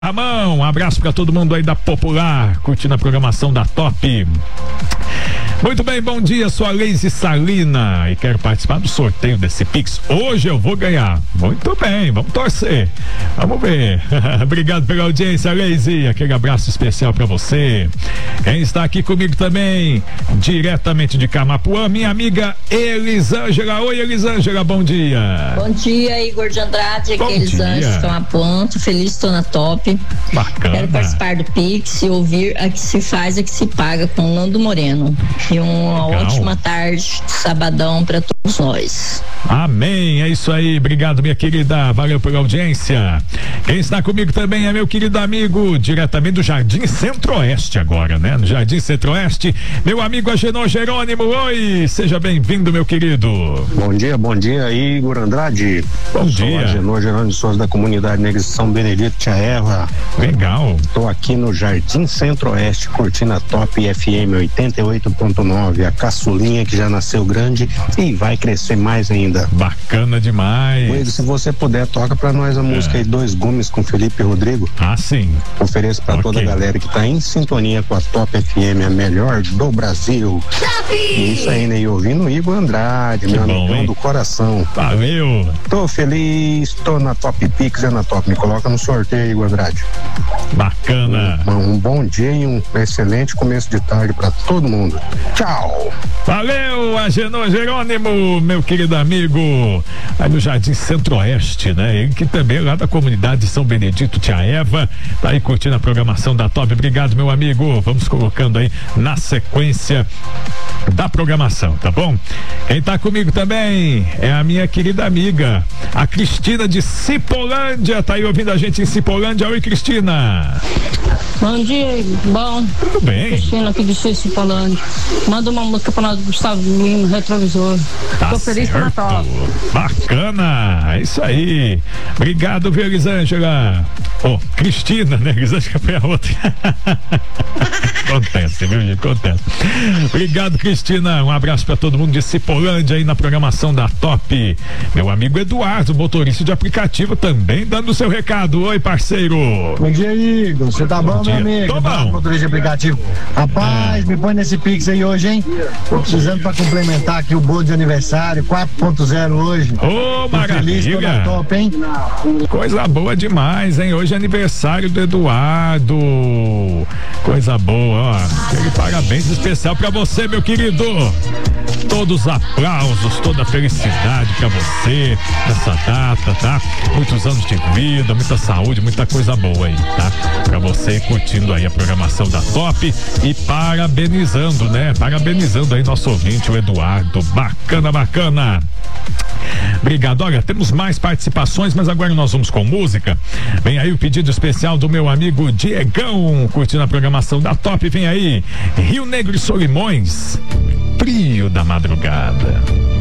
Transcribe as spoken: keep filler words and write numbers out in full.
A mão, um abraço pra todo mundo aí da Popular, curtindo a programação da Top. Muito bem, bom dia, sou a Leise Salina e quero participar do sorteio desse Pix. Hoje eu vou ganhar. Muito bem, vamos torcer. Vamos ver. Obrigado pela audiência, Leise. Aquele abraço especial pra você. Quem está aqui comigo também, diretamente de Camapuã, minha amiga Elisângela. Oi, Elisângela, bom dia. Bom dia, Igor de Andrade. Aqui Bom é Elisângela de Camapuã. Tô feliz, estou na Top. Bacana. Quero participar do Pix e ouvir a que se faz e a que se paga com Nando Moreno. E uma Legal. ótima tarde, sabadão para todos nós. Amém, é isso aí, obrigado minha querida, valeu pela audiência. Quem está comigo também é meu querido amigo, diretamente do Jardim Centro-Oeste agora, né? No Jardim Centro-Oeste, meu amigo Agenor Jerônimo. Oi, seja bem-vindo, meu querido. Bom dia, bom dia, Igor Andrade. Bom Eu sou dia. Agenor Jerônimo, sou da comunidade negra de São Benedito, Tia Eva. Legal. Estou aqui no Jardim Centro-Oeste, curtindo a Top F M oitenta e oito ponto nove, a caçulinha que já nasceu grande e vai crescer mais ainda. Bacana demais. Igor, se você puder, toca pra nós a música aí, Dois Gumes com Felipe Rodrigo. Ah, sim. Ofereço pra Ok. toda a galera que tá em sintonia com a Top F M, a melhor do Brasil. E isso aí, né? E ouvindo o Igor Andrade, Que meu bom, amigão hein? do coração. Valeu. Tô feliz, tô na Top Pix, é na Top. Me coloca no sorteio, Igor Andrade. Bacana. Um, um bom dia e um excelente começo de tarde pra todo mundo. Tchau! Valeu, Agenor Jerônimo, meu querido amigo, aí no Jardim Centro-Oeste, né? Ele que também é lá da comunidade de São Benedito, Tia Eva, tá aí curtindo a programação da Top. Obrigado, meu amigo. Vamos colocando aí na sequência da programação, tá bom? Quem tá comigo também é a minha querida amiga, a Cristina de Cipolândia, tá aí ouvindo a gente em Cipolândia. Oi, Cristina. Bom dia, Igor. Bom. Tudo bem? Cristina aqui de Cipolândia. Manda uma música pra nós do Gustavo Lima, Retrovisor. Tá Tô feliz certo. pela Top. Bacana, é isso aí. Obrigado, viu, Elisângela? Ô, oh, Cristina, né? Elisângela foi a outra. Acontece, viu, gente? Acontece. Obrigado, Cristina. Um abraço pra todo mundo de Cipolândia aí na programação da Top. Meu amigo Eduardo, motorista de aplicativo, também dando o seu recado. Oi, parceiro. Bom dia, Igor. Você tá bom, Bom dia. meu amigo? Tô bom. Motorista de aplicativo. Rapaz, me põe nesse Pix aí hoje, hein? Tô precisando pra complementar aqui o bolo de aniversário, quatro ponto zero hoje. Ô, Tô feliz, tô na maravilha. Top, hein? Coisa boa demais, hein? Hoje é aniversário do Eduardo. Coisa boa, ó. Aquele parabéns especial pra você, meu querido. Todos os aplausos, toda a felicidade pra você nessa data, tá? Muitos anos de vida, muita saúde, muita coisa boa aí, tá? Pra você curtindo aí a programação da Top e parabenizando, né? Parabenizando aí nosso ouvinte, o Eduardo. Bacana, bacana. Obrigado. Olha, temos mais participações, mas agora nós vamos com música. Vem aí o pedido especial do meu amigo Diegão, curtindo a programação da Top. Vem aí, Rio Negro e Solimões, Frio da Madrugada.